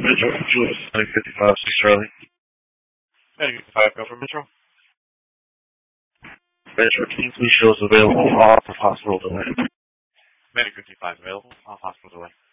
Metro, Julius, 955, 6 Charlie. 955, go for Metro. Metro, King Fleet shows available off of hospital delay. 955 available off hospital delay.